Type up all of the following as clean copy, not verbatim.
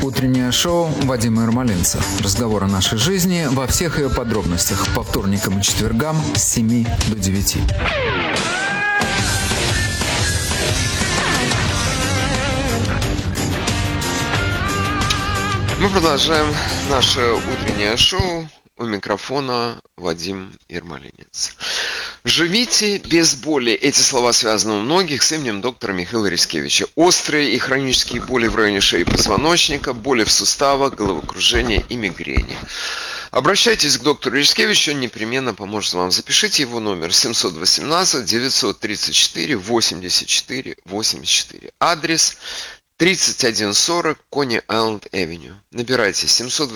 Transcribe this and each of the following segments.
Утреннее шоу Вадима Ермолинца. Разговор о нашей жизни во всех ее подробностях по вторникам и четвергам с 7 до 9. Мы продолжаем наше утреннее шоу. У микрофона Вадим Ермолинец. Живите без боли. Эти слова связаны у многих с именем доктора Михаила Рискевича. Острые и хронические боли в районе шеи и позвоночника, боли в суставах, головокружение и мигрени. Обращайтесь к доктору Рискевичу, он непременно поможет вам. Запишите его номер 718-934-84-84. Адрес 3140 Кони Айленд Авеню. Набирайте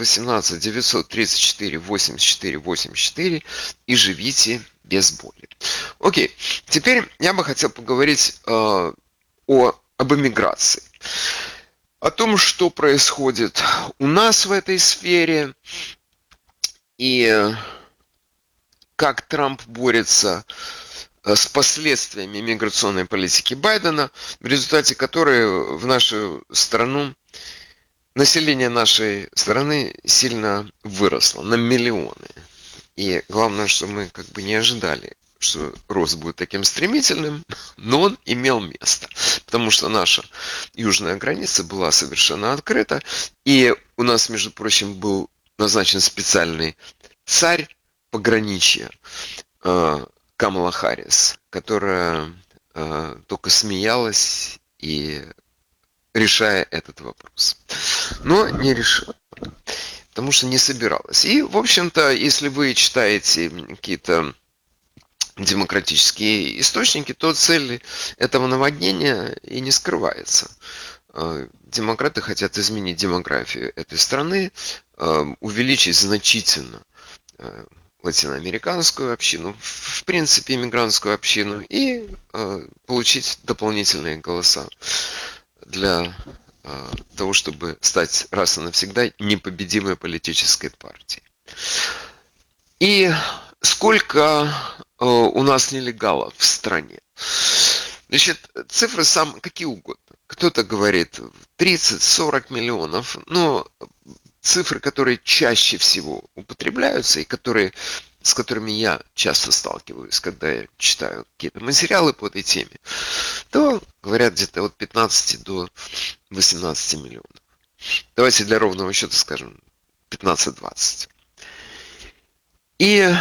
718-934-84-84 и живите без боли. Окей, теперь я бы хотел поговорить об эмиграции. О том, что происходит у нас в этой сфере и как Трамп борется с последствиями миграционной политики Байдена, в результате которой в нашу страну население нашей страны сильно выросло на миллионы. И главное, что мы не ожидали, что рост будет таким стремительным, но он имел место. Потому что наша южная граница была совершенно открыта. И у нас, между прочим, был назначен специальный царь пограничья Камала Харрис, которая только смеялась и решая этот вопрос. Но не решила, потому что не собиралась. И, в общем-то, если вы читаете какие-то демократические источники, то цель этого наводнения и не скрывается. Демократы хотят изменить демографию этой страны, увеличить значительно латиноамериканскую общину, в принципе, иммигрантскую общину, и получить дополнительные голоса для того, чтобы стать раз и навсегда непобедимой политической партией. И сколько у нас нелегалов в стране? Значит, цифры какие угодно. Кто-то говорит 30-40 миллионов, но цифры, которые чаще всего употребляются и с которыми я часто сталкиваюсь, когда я читаю какие-то материалы по этой теме, то говорят где-то от 15 до 18 миллионов. Давайте для ровного счета скажем 15-20. И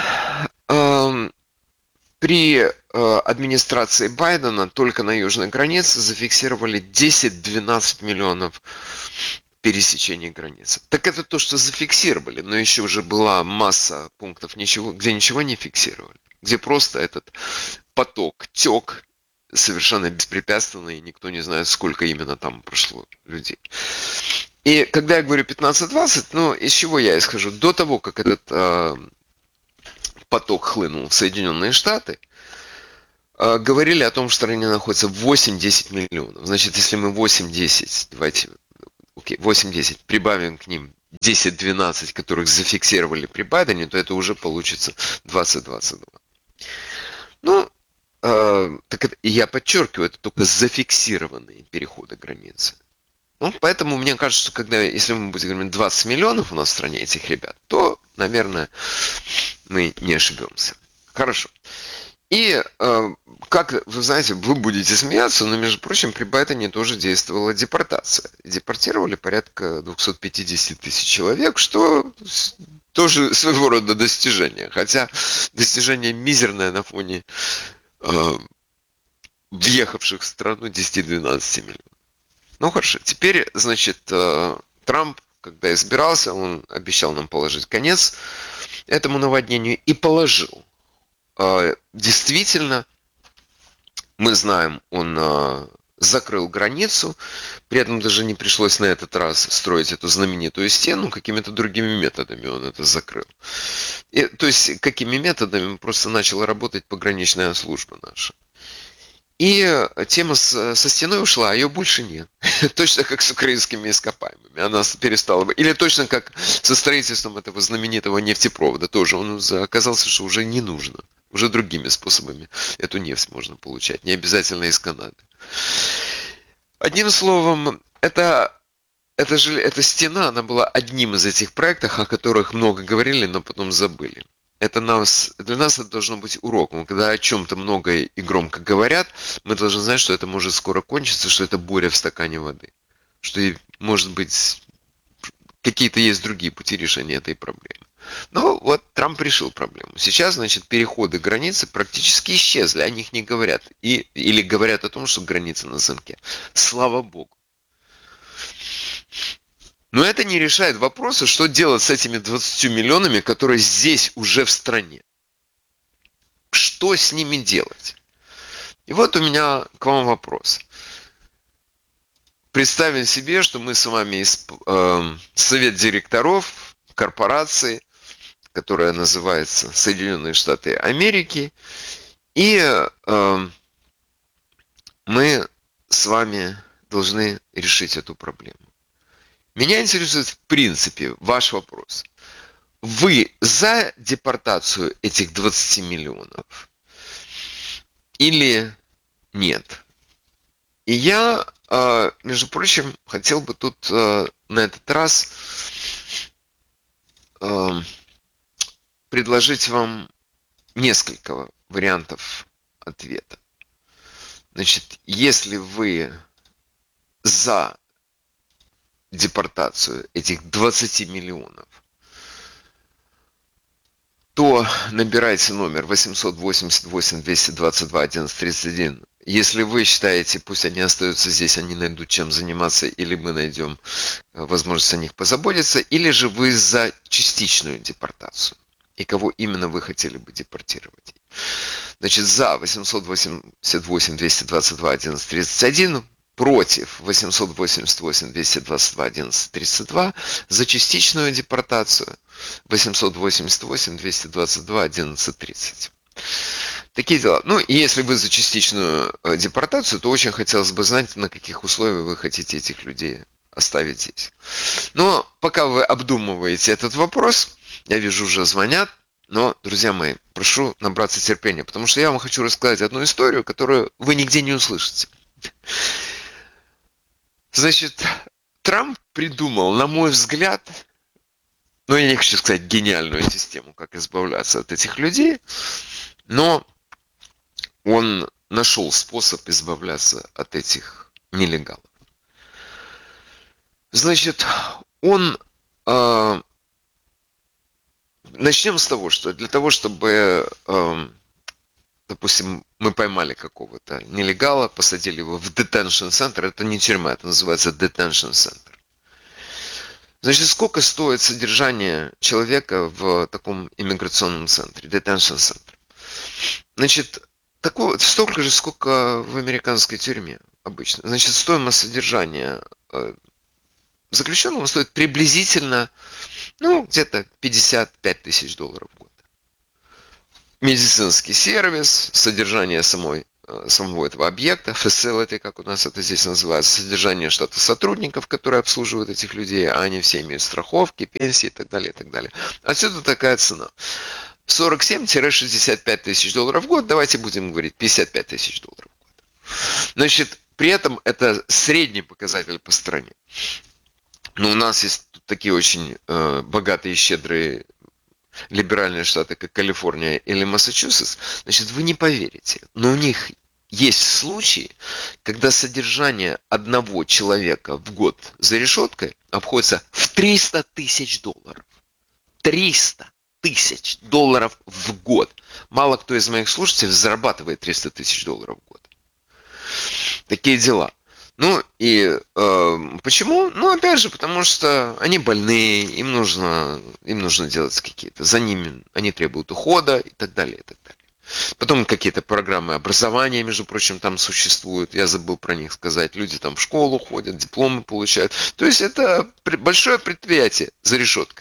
при администрации Байдена только на южной границе зафиксировали 10-12 миллионов пересечений границы. Так это то, что зафиксировали, но еще уже была масса пунктов, где ничего не фиксировали, где просто этот поток тек совершенно беспрепятственно, и никто не знает, сколько именно там прошло людей. И когда я говорю 15-20, из чего я исхожу? До того, как этот поток хлынул в Соединенные Штаты, говорили о том, что в стране находится 8-10 миллионов. Значит, если мы 8-10, давайте 8-10, прибавим к ним 10-12, которых зафиксировали при Байдене, то это уже получится 20-22. Я подчеркиваю, это только зафиксированные переходы границы. Поэтому мне кажется, что если мы будем говорить 20 миллионов у нас в стране этих ребят, то, наверное, мы не ошибемся. Хорошо. И, как вы знаете, вы будете смеяться, но, между прочим, при Байдене тоже действовала депортация. Депортировали порядка 250 тысяч человек, что тоже своего рода достижение. Хотя достижение мизерное на фоне въехавших в страну 10-12 миллионов. Хорошо. Теперь, значит, Трамп, когда избирался, он обещал нам положить конец этому наводнению и положил. Действительно, мы знаем, он закрыл границу, при этом даже не пришлось на этот раз строить эту знаменитую стену, какими-то другими методами он это закрыл. То есть, какими методами? Просто начала работать пограничная служба наша. И тема со стеной ушла, а ее больше нет. Точно как с украинскими ископаемыми. Она перестала бы. Или точно как со строительством этого знаменитого нефтепровода. Тоже он оказался, что уже не нужно. Уже другими способами эту нефть можно получать. Не обязательно из Канады. Одним словом, это эта стена, она была одним из этих проектов, о которых много говорили, но потом забыли. Для нас это должно быть уроком. Когда о чем-то много и громко говорят, мы должны знать, что это может скоро кончиться, что это буря в стакане воды. Что, может быть, какие-то есть другие пути решения этой проблемы. Но вот Трамп решил проблему. Сейчас, значит, переходы границы практически исчезли. О них не говорят. Или говорят о том, что граница на замке. Слава Богу. Но это не решает вопроса, что делать с этими 20 миллионами, которые здесь уже в стране. Что с ними делать? И вот у меня к вам вопрос. Представим себе, что мы с вами совет директоров корпорации, которая называется Соединенные Штаты Америки, и мы с вами должны решить эту проблему. Меня интересует в принципе ваш вопрос. Вы за депортацию этих 20 миллионов или нет? И я, между прочим, хотел бы тут на этот раз предложить вам несколько вариантов ответа. Значит, если вы за депортацию этих 20 миллионов, то набирайте номер 888-222-1131. Если вы считаете, пусть они остаются здесь, они найдут чем заниматься, или мы найдем возможность о них позаботиться, или же вы за частичную депортацию. И кого именно вы хотели бы депортировать. Значит, за 888-222-1131, против 888-222-1132, за частичную депортацию 888-222-1130. Такие дела. Ну, и если вы за частичную депортацию, то очень хотелось бы знать, на каких условиях вы хотите этих людей оставить здесь. Но пока вы обдумываете этот вопрос, я вижу, уже звонят, но, друзья мои, прошу набраться терпения, потому что я вам хочу рассказать одну историю, которую вы нигде не услышите. Значит, Трамп придумал, на мой взгляд, ну, я не хочу сказать гениальную систему, как избавляться от этих людей, но он нашел способ избавляться от этих нелегалов. Значит, начнем с того, что для того, чтобы, допустим, мы поймали какого-то нелегала, посадили его в detention center, это не тюрьма, это называется detention center. Значит, сколько стоит содержание человека в таком иммиграционном центре, detention center? Значит, столько же, сколько в американской тюрьме обычно. Значит, стоимость содержания заключенного стоит приблизительно, где-то 55 тысяч долларов в год. Медицинский сервис, содержание самого этого объекта, facility, как у нас это здесь называется, содержание штата сотрудников, которые обслуживают этих людей, а они все имеют страховки, пенсии и так далее, и так далее. Отсюда такая цена. 47-65 тысяч долларов в год, давайте будем говорить 55 тысяч долларов в год. Значит, при этом это средний показатель по стране. Но у нас есть такие очень богатые и щедрые либеральные штаты, как Калифорния или Массачусетс. Значит, вы не поверите, но у них есть случаи, когда содержание одного человека в год за решеткой обходится в 300 тысяч долларов. 300 тысяч долларов в год. Мало кто из моих слушателей зарабатывает 300 тысяч долларов в год. Такие дела. Ну и почему? Ну опять же, потому что они больные, им нужно делать какие-то, за ними они требуют ухода и так далее, и так далее. Потом какие-то программы образования, между прочим, там существуют, я забыл про них сказать, люди там в школу ходят, дипломы получают. То есть это большое предприятие за решеткой.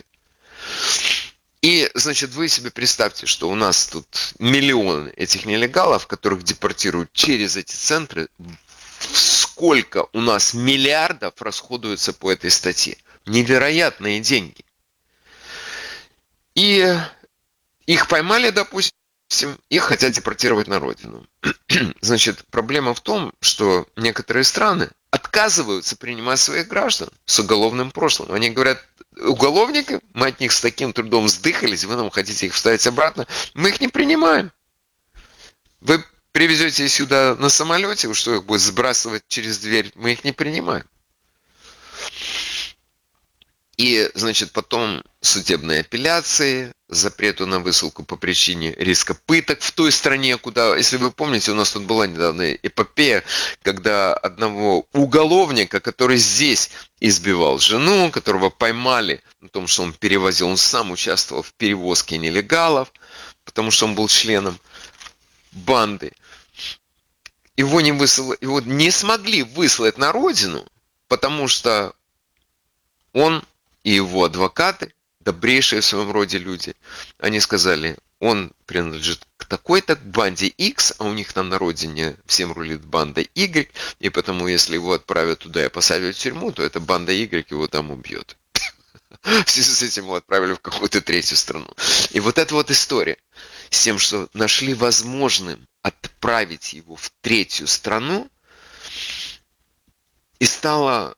И, значит, вы себе представьте, что у нас тут миллионы этих нелегалов, которых депортируют через эти центры. Сколько у нас миллиардов расходуется по этой статье. Невероятные деньги. И их поймали, допустим, их хотят депортировать на родину. Значит, проблема в том, что некоторые страны, отказываются принимать своих граждан с уголовным прошлым. Они говорят, уголовники, мы от них с таким трудом вздыхались, вы нам хотите их вставить обратно, мы их не принимаем. Вы привезете их сюда на самолете, что их будет сбрасывать через дверь, мы их не принимаем. И, значит, потом судебные апелляции, запрету на высылку по причине риска пыток в той стране, куда, если вы помните, у нас тут была недавно эпопея, когда одного уголовника, который здесь избивал жену, которого поймали на том, что он перевозил, он сам участвовал в перевозке нелегалов, потому что он был членом банды. Его не смогли выслать на родину, потому что он и его адвокаты, добрейшие в своем роде люди, они сказали, он принадлежит к такой-то банде X, а у них там на родине всем рулит банда Y, и потому если его отправят туда и посадят в тюрьму, то эта банда Y его там убьет. В связи с этим его отправили в какую-то третью страну. И вот эта вот история с тем, что нашли возможным отправить его в третью страну, и стала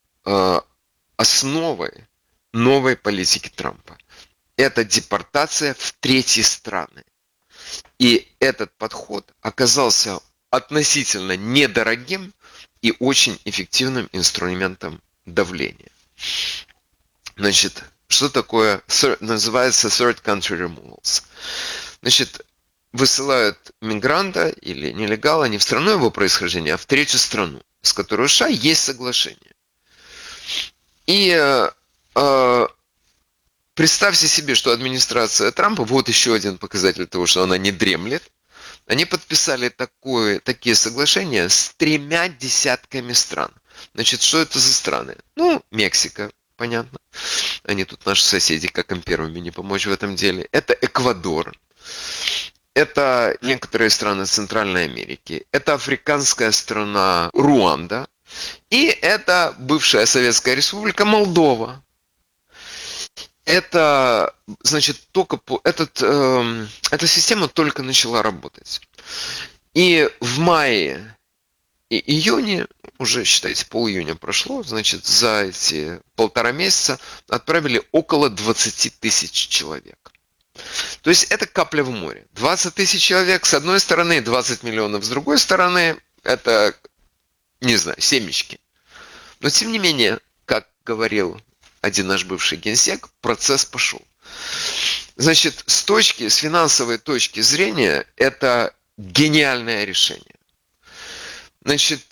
основой новой политики Трампа. Это депортация в третьи страны. И этот подход оказался относительно недорогим и очень эффективным инструментом давления. Значит, что такое, называется third country removals. Значит, высылают мигранта или нелегала не в страну его происхождения, а в третью страну, с которой у США есть соглашение. И представьте себе, что администрация Трампа, вот еще один показатель того, что она не дремлет, они подписали такие соглашения с 3 десятками стран. Значит, что это за страны? Ну, Мексика, понятно. Они тут наши соседи, как им первыми не помочь в этом деле. Это Эквадор. Это некоторые страны Центральной Америки. Это африканская страна Руанда. И это бывшая Советская Республика Молдова. Это, значит, эта система только начала работать. И в мае и июне, уже, считайте, пол-июня прошло, значит, за эти 1,5 месяца отправили около 20 тысяч человек. То есть это капля в море. 20 тысяч человек с одной стороны, 20 миллионов с другой стороны, это, не знаю, семечки. Но тем не менее, как говорил один наш бывший генсек, процесс пошел. Значит, с финансовой точки зрения, это гениальное решение. Значит,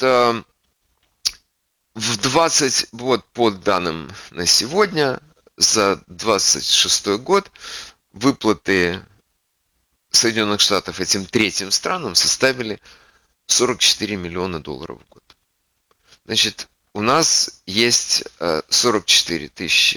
вот по данным на сегодня, за 26 год выплаты Соединенных Штатов этим третьим странам составили 44 миллиона долларов в год. Значит, у нас есть 44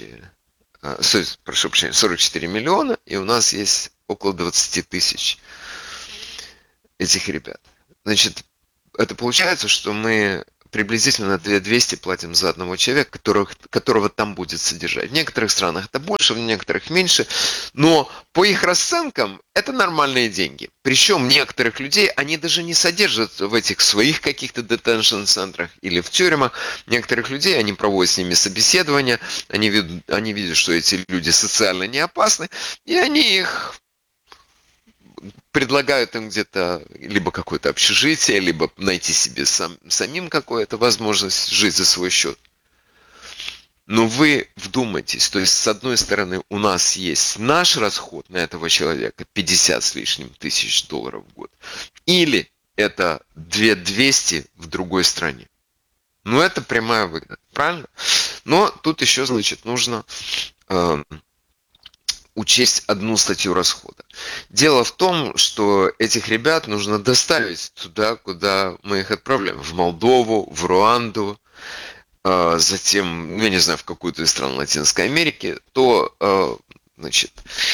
миллиона, и у нас есть около 20 тысяч этих ребят. Значит, это получается, что мы приблизительно 2200 платим за одного человека, которого там будет содержать. В некоторых странах это больше, в некоторых меньше, но по их расценкам это нормальные деньги. Причем некоторых людей они даже не содержат в этих своих каких-то детеншн-центрах или в тюрьмах. Некоторых людей они проводят с ними собеседования, они видят, что эти люди социально не опасны, и они их предлагают им где-то либо какое-то общежитие, либо найти себе самим какую-то возможность жить за свой счет. Но вы вдумайтесь, то есть с одной стороны у нас есть наш расход на этого человека 50 с лишним тысяч долларов в год, или это 2200 в другой стране. Ну это прямая выгода, правильно? Но тут еще, значит, нужно учесть одну статью расхода. Дело в том, что этих ребят нужно доставить туда, куда мы их отправляем. В Молдову, в Руанду, затем, я не знаю, в какую-то из стран Латинской Америки, то, значит,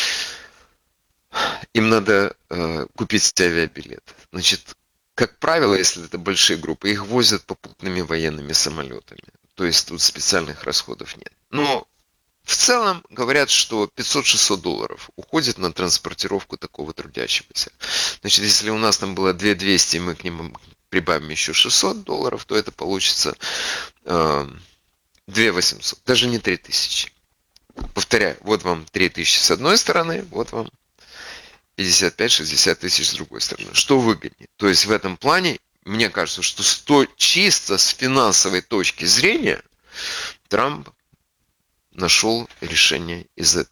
им надо купить авиабилет. Значит, как правило, если это большие группы, их возят попутными военными самолетами. То есть тут специальных расходов нет. Но в целом говорят, что 500-600 долларов уходит на транспортировку такого трудящегося. Значит, если у нас там было 2200, мы к ним прибавим еще $600, то это получится 2800, даже не 3000. Повторяю, вот вам 3000 с одной стороны, вот вам 55-60 тысяч с другой стороны. Что выгоднее? То есть в этом плане, мне кажется, что чисто с финансовой точки зрения Трамп нашел решение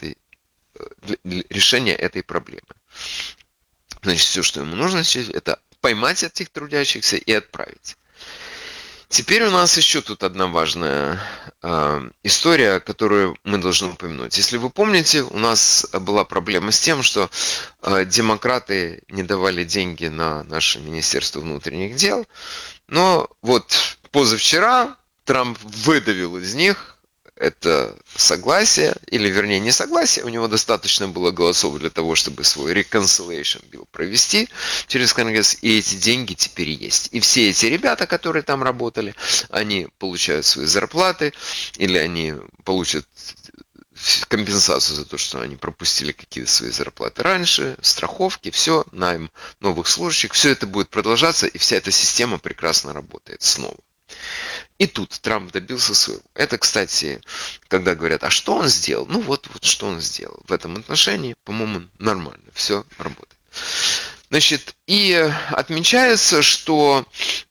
решение этой проблемы. Значит, все, что ему нужно сейчас, это поймать этих трудящихся и отправить. Теперь у нас еще тут одна важная история, которую мы должны упомянуть. Если вы помните, у нас была проблема с тем, что демократы не давали деньги на наше Министерство внутренних дел, но вот позавчера Трамп выдавил из них это согласие, или вернее не согласие, у него достаточно было голосов для того, чтобы свой reconciliation bill провести через Конгресс, и эти деньги теперь есть. И все эти ребята, которые там работали, они получают свои зарплаты, или они получат компенсацию за то, что они пропустили какие-то свои зарплаты раньше, страховки, все, найм новых служащих, все это будет продолжаться, и вся эта система прекрасно работает снова. И тут Трамп добился своего. Это, кстати, когда говорят, а что он сделал? Ну вот что он сделал. В этом отношении, по-моему, нормально. Все работает. Значит, и отмечается, что,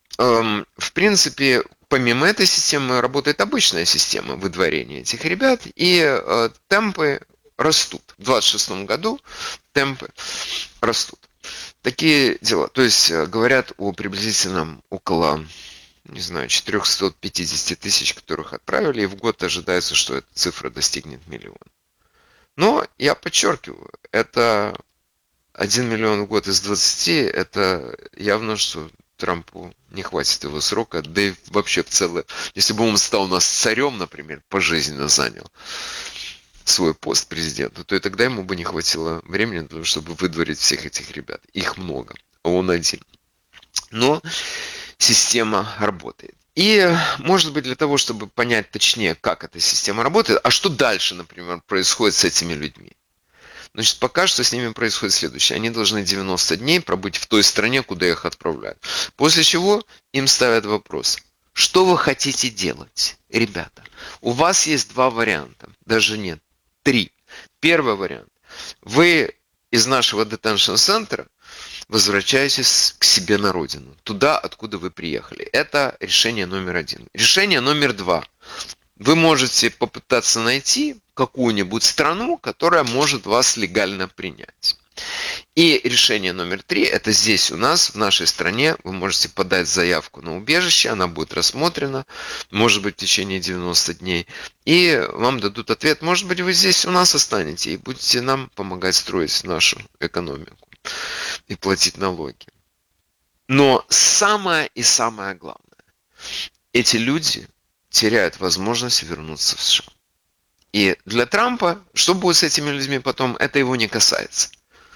в принципе, помимо этой системы работает обычная система выдворения этих ребят, и темпы растут. В 2026 году темпы растут. Такие дела. То есть говорят о приблизительном около, не знаю, 450 тысяч, которых отправили, и в год ожидается, что эта цифра достигнет 1 миллион. Но я подчеркиваю, это 1 миллион в год из 20, это явно, что Трампу не хватит его срока, да и вообще в целом, если бы он стал у нас царем, например, пожизненно занял свой пост президента, то и тогда ему бы не хватило времени для того, чтобы выдворить всех этих ребят. Их много, а он один. Но система работает. И, может быть, для того, чтобы понять точнее, как эта система работает, а что дальше, например, происходит с этими людьми. Значит, пока что с ними происходит следующее. Они должны 90 дней пробыть в той стране, куда их отправляют. После чего им ставят вопрос. Что вы хотите делать, ребята? У вас есть 2 варианта. Даже нет, 3. Первый вариант. Вы из нашего detention центра возвращаетесь к себе на родину, туда, откуда вы приехали. Это решение номер 1. Решение номер 2. Вы можете попытаться найти какую-нибудь страну, которая может вас легально принять. И решение номер 3, это здесь у нас, в нашей стране, вы можете подать заявку на убежище, она будет рассмотрена, может быть, в течение 90 дней, и вам дадут ответ, может быть, вы здесь у нас останетесь и будете нам помогать строить нашу экономику и платить налоги. Но самое и самое главное, эти люди теряют возможность вернуться в США. И для Трампа, что будет с этими людьми потом, это его не касается.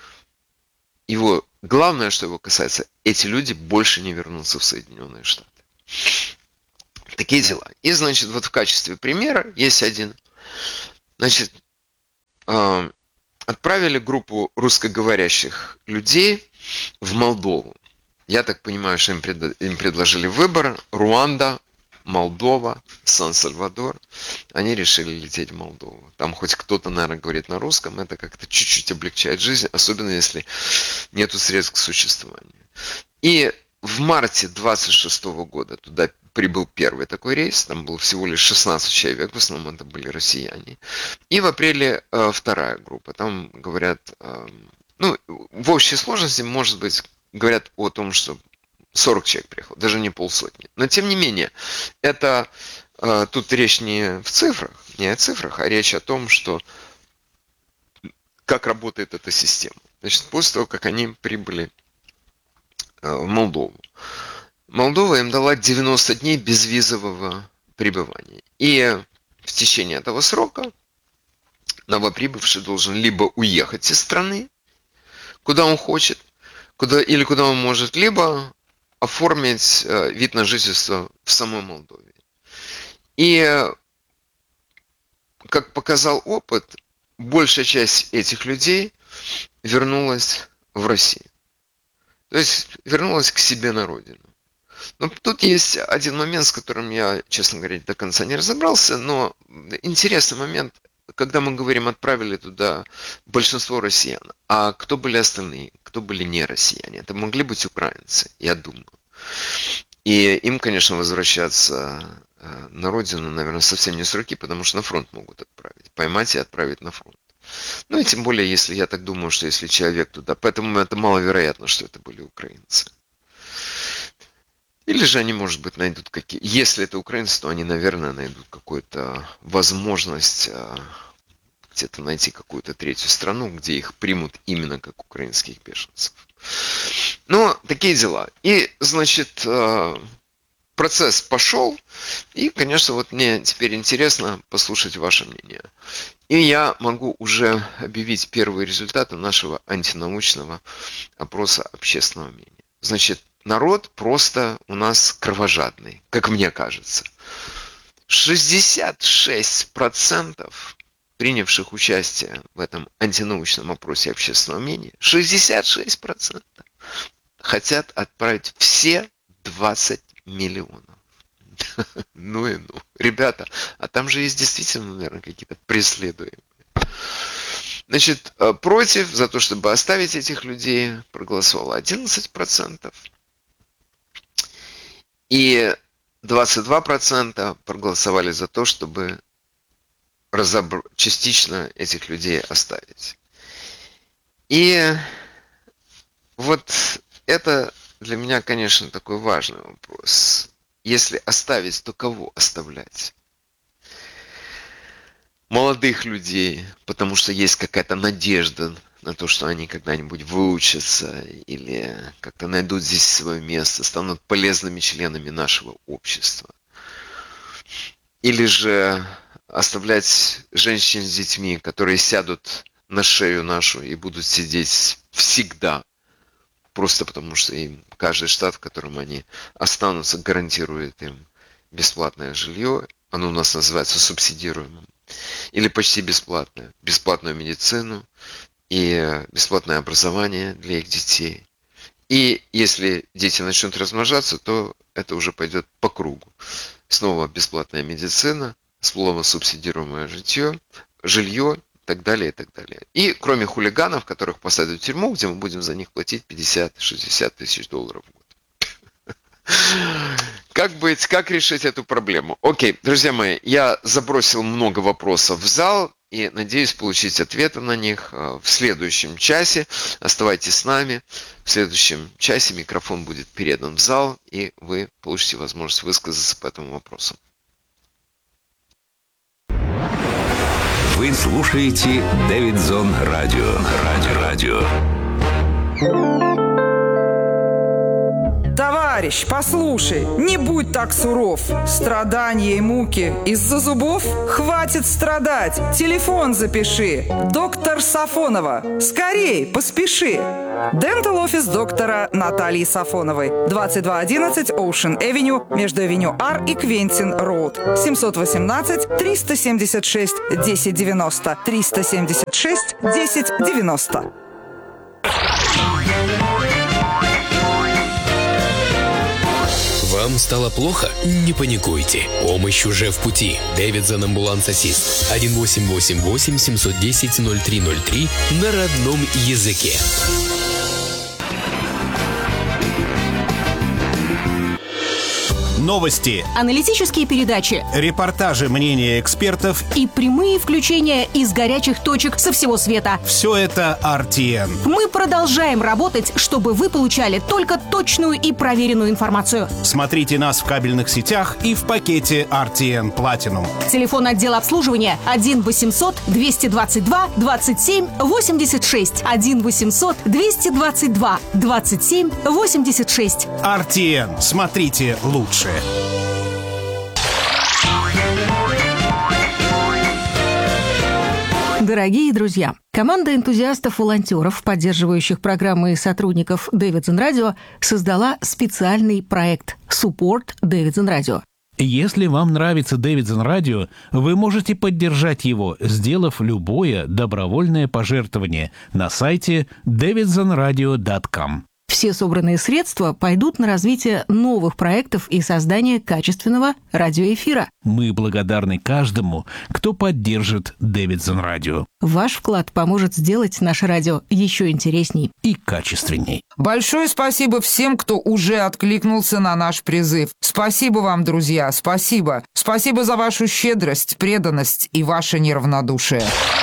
Его главное, что его касается, эти люди больше не вернутся в Соединенные Штаты. Такие дела. И, значит, вот в качестве примера есть один. Значит, отправили группу русскоговорящих людей в Молдову. Я так понимаю, что им предложили выбор: Руанда, Молдова, Сан-Сальвадор. Они решили лететь в Молдову. Там хоть кто-то, наверное, говорит на русском, это как-то чуть-чуть облегчает жизнь, особенно если нету средств к существованию. И в марте 26 года туда прибыл первый такой рейс, там было всего лишь 16 человек, в основном это были россияне. И в апреле вторая группа, там говорят, ну, в общей сложности, может быть, говорят о том, что 40 человек приехало, даже не полсотни. Но тем не менее, это тут речь не в цифрах, не о цифрах, а речь о том, что как работает эта система. Значит, после того, как они прибыли в Молдову, Молдова им дала 90 дней безвизового пребывания. И в течение этого срока новоприбывший должен либо уехать из страны, куда он хочет, куда он может, либо оформить вид на жительство в самой Молдове. И, как показал опыт, большая часть этих людей вернулась в Россию. То есть вернулась к себе на родину. Но тут есть один момент, с которым я, честно говоря, до конца не разобрался, но интересный момент, когда мы говорим, отправили туда большинство россиян, а кто были остальные, кто были не россияне? Это могли быть украинцы, я думаю. И им, конечно, возвращаться на родину, наверное, совсем не с руки, потому что на фронт могут отправить, поймать и отправить на фронт. Ну и тем более, если я так думаю, что если человек туда, поэтому это маловероятно, что это были украинцы. Или же они, может быть, найдут какие... Если это украинцы, то они, наверное, найдут какую-то возможность где-то найти какую-то третью страну, где их примут именно как украинских беженцев. Но такие дела. И, значит, процесс пошел. И, конечно, вот мне теперь интересно послушать ваше мнение. И я могу уже объявить первые результаты нашего антинаучного опроса общественного мнения. Значит, народ просто у нас кровожадный, как мне кажется. 66% принявших участие в этом антинаучном опросе общественного мнения, 66% хотят отправить все 20 миллионов. Ну и ну. Ребята, а там же есть действительно, наверное, какие-то преследуемые. Значит, против, за то, чтобы оставить этих людей, проголосовало 11%. И 22% проголосовали за то, чтобы частично этих людей оставить. И вот это для меня, конечно, такой важный вопрос. Если оставить, то кого оставлять? Молодых людей, потому что есть какая-то надежда на то, что они когда-нибудь выучатся или как-то найдут здесь свое место, станут полезными членами нашего общества. Или же оставлять женщин с детьми, которые сядут на шею нашу и будут сидеть всегда, просто потому что им каждый штат, в котором они останутся, гарантирует им бесплатное жилье. Оно у нас называется субсидируемым. Или почти бесплатное. Бесплатную медицину и бесплатное образование для их детей. И если дети начнут размножаться, то это уже пойдет по кругу. Снова бесплатная медицина, снова субсидируемое жилье, и так далее, и так далее. И кроме хулиганов, которых посадят в тюрьму, где мы будем за них платить 50-60 тысяч долларов в год. Как быть, как решить эту проблему? Окей, друзья мои, я забросил много вопросов в зал и надеюсь получить ответы на них в следующем часе. Оставайтесь с нами. В следующем часе микрофон будет передан в зал, и вы получите возможность высказаться по этому вопросу. Вы слушаете Дэвидсон Радио. Товарищ, послушай, не будь так суров. Страдания и муки из-за зубов? Хватит страдать. Телефон запиши. Доктор Сафонова. Скорей, поспеши. Дентал офис доктора Натальи Сафоновой. 2211 Ocean Avenue между Авеню Ар и Квентин Роуд. 718-376-1090. 376-1090. Вам стало плохо? Не паникуйте. Помощь уже в пути. Дэвидсон Амбуланс Ассист. 1-888-710-0303 на родном языке. Новости, аналитические передачи, репортажи, мнения экспертов и прямые включения из горячих точек со всего света. Все это RTN. Мы продолжаем работать, чтобы вы получали только точную и проверенную информацию. Смотрите нас в кабельных сетях и в пакете RTN Platinum. Телефон отдела обслуживания 1-800-222-27-86. 1-800-222-27-86. RTN. Смотрите лучше. Дорогие друзья, команда энтузиастов-волонтеров, поддерживающих программы и сотрудников Дэвидсон Радио, создала специальный проект «Support Дэвидсон Радио». Если вам нравится Дэвидсон Радио, вы можете поддержать его, сделав любое добровольное пожертвование на сайте davidsonradio.com. Все собранные средства пойдут на развитие новых проектов и создание качественного радиоэфира. Мы благодарны каждому, кто поддержит Дэвидсон Радио. Ваш вклад поможет сделать наше радио еще интересней и качественней. Большое спасибо всем, кто уже откликнулся на наш призыв. Спасибо вам, друзья, спасибо. Спасибо за вашу щедрость, преданность и ваше неравнодушие.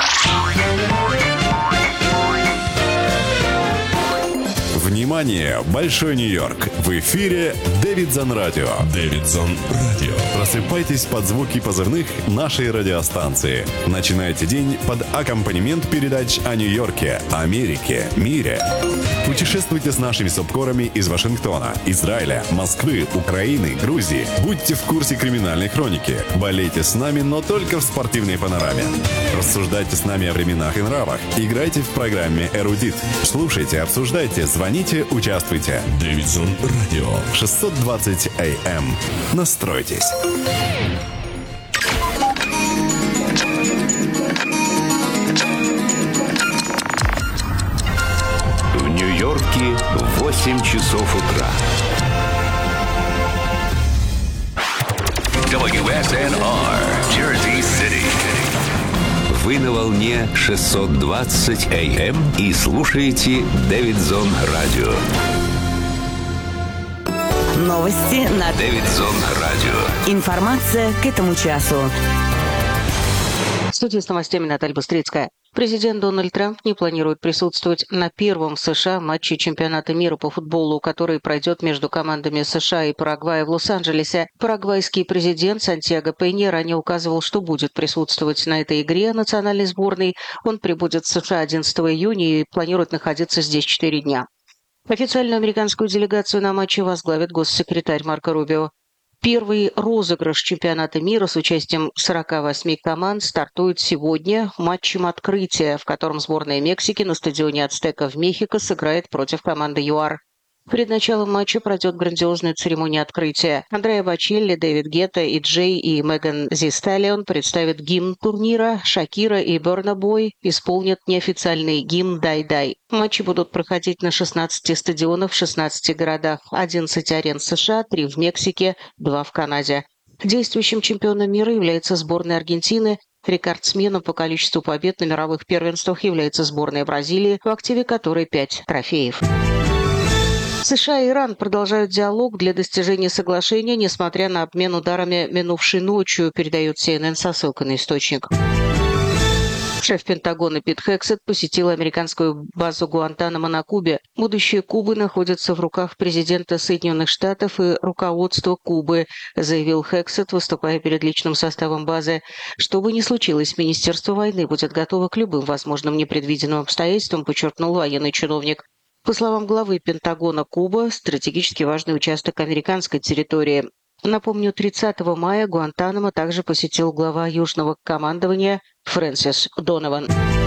Внимание, Большой Нью-Йорк! В эфире Дэвидсон Радио. Дэвидсон Радио. Просыпайтесь под звуки позывных нашей радиостанции. Начинайте день под аккомпанемент передач о Нью-Йорке, Америке, мире. Путешествуйте с нашими субкорами из Вашингтона, Израиля, Москвы, Украины, Грузии. Будьте в курсе криминальной хроники. Болейте с нами, но только в спортивной панораме. Рассуждайте с нами о временах и нравах. Играйте в программе «Эрудит». Слушайте, обсуждайте, звоните, участвуйте. Дэвидсон Радио. 620 АМ. Настройтесь. В Нью-Йорке 8 часов утра. WSNR, Jersey City. Вы на волне 620 АМ и слушаете Дэвидсон Радио. Новости на Дэвидсон Радио. Информация к этому часу. В студии с новостями Наталья Быстрицкая. Президент Дональд Трамп не планирует присутствовать на первом в США матче чемпионата мира по футболу, который пройдет между командами США и Парагвая в Лос-Анджелесе. Парагвайский президент Сантьяго Пенья ранее указывал, что будет присутствовать на этой игре национальной сборной. Он прибудет в США 11 июня и планирует находиться здесь 4 дня. Официальную американскую делегацию на матче возглавит госсекретарь Марко Рубио. Первый розыгрыш чемпионата мира с участием 48 команд стартует сегодня матчем открытия, в котором сборная Мексики на стадионе Ацтека в Мехико сыграет против команды ЮАР. Перед началом матча пройдет грандиозная церемония открытия. Андреа Бочелли, Дэвид Гетта, Джей и Меган Зи Сталлион представят гимн турнира. Шакира и Бурна Бой исполнят неофициальный гимн «Дай-Дай». Матчи будут проходить на 16 стадионах в 16 городах, 11 арен США, 3 в Мексике, 2 в Канаде. Действующим чемпионом мира является сборная Аргентины. Рекордсменом по количеству побед на мировых первенствах является сборная Бразилии, в активе которой 5 трофеев. США и Иран продолжают диалог для достижения соглашения, несмотря на обмен ударами минувшей ночью, передает CNN со ссылкой на источник. Шеф Пентагона Пит Хексет посетил американскую базу Гуантанамо на Кубе. Будущее Кубы находится в руках президента Соединенных Штатов и руководства Кубы, заявил Хексет, выступая перед личным составом базы. Что бы ни случилось, Министерство войны будет готово к любым возможным непредвиденным обстоятельствам, подчеркнул военный чиновник. По словам главы Пентагона, Куба – стратегически важный участок американской территории. Напомню, 30 мая Гуантанамо также посетил глава Южного командования Фрэнсис Донован.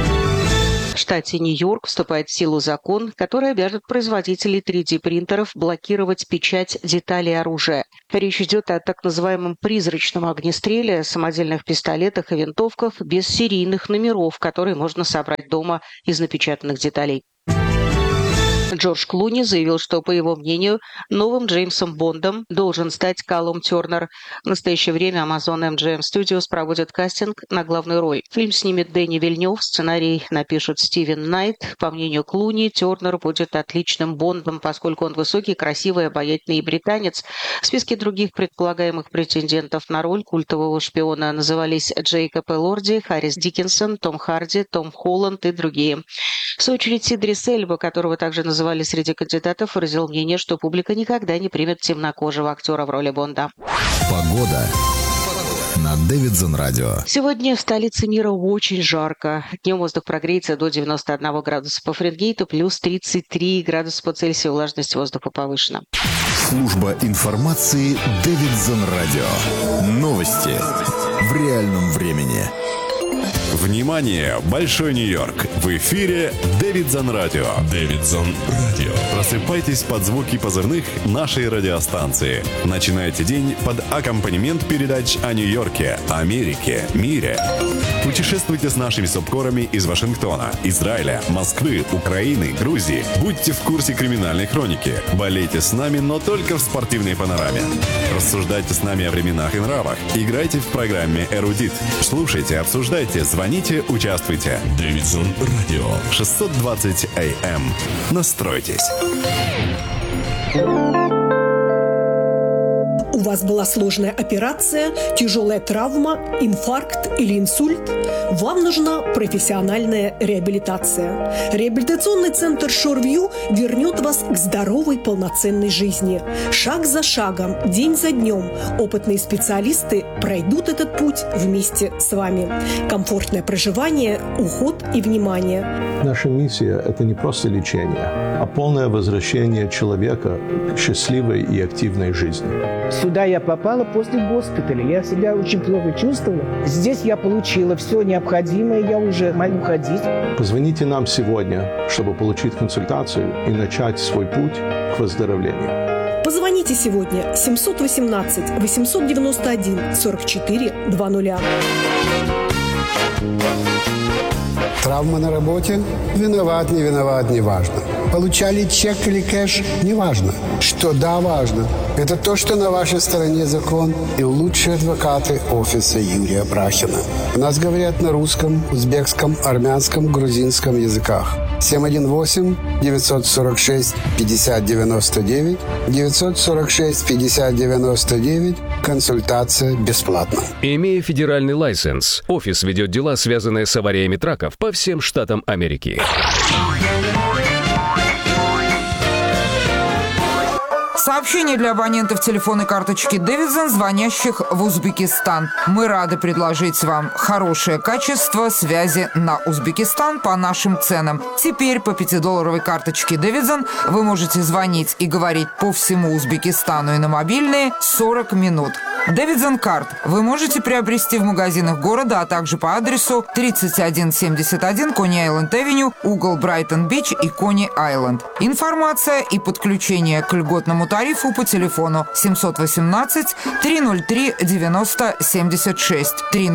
В штате Нью-Йорк вступает в силу закон, который обяжет производителей 3D-принтеров блокировать печать деталей оружия. Речь идет о так называемом призрачном огнестреле, самодельных пистолетах и винтовках без серийных номеров, которые можно собрать дома из напечатанных деталей. Джордж Клуни заявил, что, по его мнению, новым Джеймсом Бондом должен стать Калум Тернер. В настоящее время Amazon MGM Studios проводит кастинг на главную роль. Фильм снимет Дэнни Вильнёв, сценарий напишет Стивен Найт. По мнению Клуни, Тернер будет отличным Бондом, поскольку он высокий, красивый, обаятельный британец. В списке других предполагаемых претендентов на роль культового шпиона назывались Джейкоб Элорди, Харрис Диккенсон, Том Харди, Том Холланд и другие. В свою очередь, Идрис Эльба, которого также называли среди кандидатов, выразил мнение, что публика никогда не примет темнокожего актера в роли Бонда. Погода на Дэвидсон Радио. Сегодня в столице мира очень жарко. Днем воздух прогреется до 91 градуса по Фаренгейту, плюс 33 градуса по Цельсию, влажность воздуха повышена. Служба информации Дэвидсон Радио. Новости в реальном времени. Внимание, Большой Нью-Йорк! В эфире Дэвидсон Радио. Дэвидсон Радио. Просыпайтесь под звуки позывных нашей радиостанции. Начинайте день под аккомпанемент передач о Нью-Йорке, Америке, мире. Путешествуйте с нашими субкорами из Вашингтона, Израиля, Москвы, Украины, Грузии. Будьте в курсе криминальной хроники. Болейте с нами, но только в спортивной панораме. Рассуждайте с нами о временах и нравах. Играйте в программе «Эрудит». Слушайте, обсуждайте, звоните, участвуйте. Дэвидсон Радио. 620 АМ. Настройтесь. У вас была сложная операция, тяжелая травма, инфаркт или инсульт? Вам нужна профессиональная реабилитация. Реабилитационный центр Шорвью вернет вас к здоровой, полноценной жизни. Шаг за шагом, день за днем опытные специалисты пройдут этот путь вместе с вами. Комфортное проживание, уход и внимание. Наша миссия – это не просто лечение, а полное возвращение человека к счастливой и активной жизни. Сюда я попала после госпиталя. Я себя очень плохо чувствовала. Здесь я получила все необходимое. Я уже могу ходить. Позвоните нам сегодня, чтобы получить консультацию и начать свой путь к выздоровлению. Позвоните сегодня 718-891-44-00. Травма на работе? Виноват, не виноват, не важно. Получали чек или кэш? Не важно. Что да, важно. Это то, что на вашей стороне закон и лучшие адвокаты офиса Юрия Брахина. У нас говорят на русском, узбекском, армянском, грузинском языках. 718-946-5099, 946-5099. Консультация бесплатна. Имея федеральный лайсенс, офис ведет дела, связанные с авариями траков по всем штатам Америки. Сообщение для абонентов телефонной карточки Дэвидсон, звонящих в Узбекистан. Мы рады предложить вам хорошее качество связи на Узбекистан по нашим ценам. Теперь по $5 карточке Дэвидсон вы можете звонить и говорить по всему Узбекистану и на мобильные 40 минут. Дэвидсон карт вы можете приобрести в магазинах города, а также по адресу 3171 Кони-Айленд-Авеню, угол Брайтон-Бич и Кони-Айленд. Информация и подключение к льготному тарифу по телефону 718-303-9076,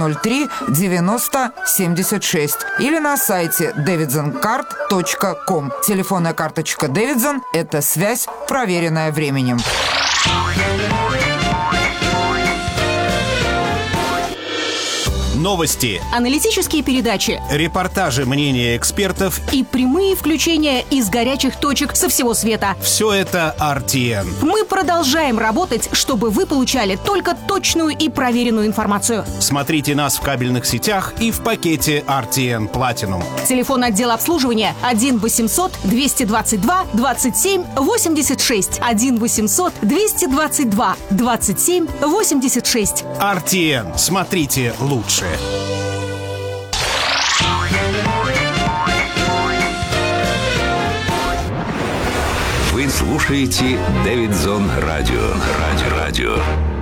303-9076 или на сайте davidsoncard.com. Телефонная карточка Дэвидсон – это связь, проверенная временем. Новости, аналитические передачи, репортажи, мнения экспертов и прямые включения из горячих точек со всего света. Все это RTN. Мы продолжаем работать, чтобы вы получали только точную и проверенную информацию. Смотрите нас в кабельных сетях и в пакете RTN Platinum. Телефон отдела обслуживания 1-800-222-27-86. 1-800-222-27-86. RTN. Смотрите лучше. Вы слушаете Дэвидсон Радио.